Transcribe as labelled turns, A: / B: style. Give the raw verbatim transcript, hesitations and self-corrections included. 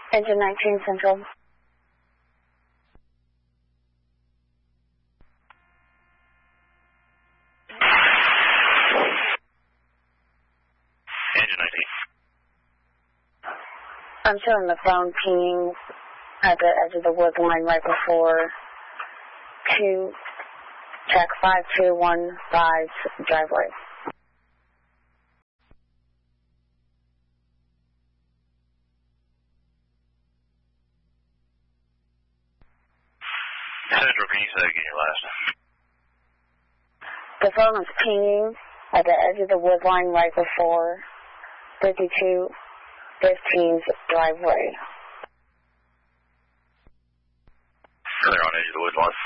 A: Engine nineteen Central.
B: Engine nineteen.
A: I'm showing the phone pinging at the edge of the wood line right before two, check five two one five driveway.
B: Central, can you say again your last?
A: The phone is pinging at the edge of the wood line right before fifty-two fifteen's driveway.
B: They're on edge of the wood line.